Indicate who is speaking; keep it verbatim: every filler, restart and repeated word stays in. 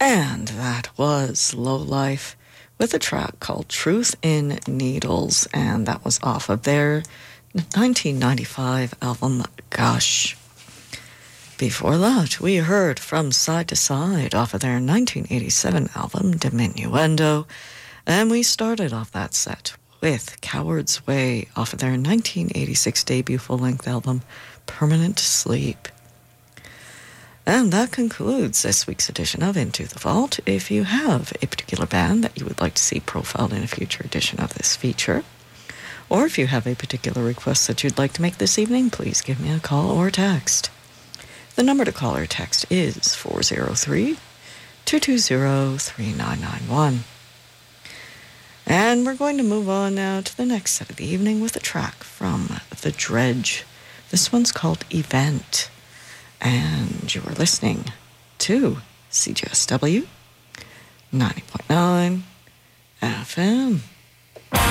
Speaker 1: And that was Lowlife with a track called Truth in Needles, and that was off of their nineteen ninety-five album Gush. Before that, we heard From Side to Side off of their nineteen eighty-seven album Diminuendo, and we started off that set with Coward's Way off of their nineteen eighty-six debut full-length album Permanent Sleep. And that concludes this week's edition of Into the Vault. If you have a particular band that you would like to see profiled in a future edition of this feature, or if you have a particular request that you'd like to make this evening, please give me a call or text. The number to call or text is four oh three, two two zero, three nine nine one. And we're going to move on now to the next set of the evening with a track from The Dredge. This one's called Event. And you are listening to C J S W ninety point nine F M.